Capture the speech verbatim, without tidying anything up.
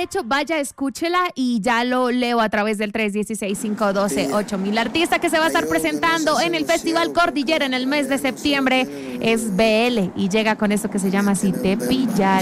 hecho, vaya, escúchela y ya lo leo a través del tres uno seis, cinco uno dos, ocho mil. La artista que se va a estar presentando en el Festival Cordillera en el mes de septiembre es B L y llega con esto que se llama Si te pillara.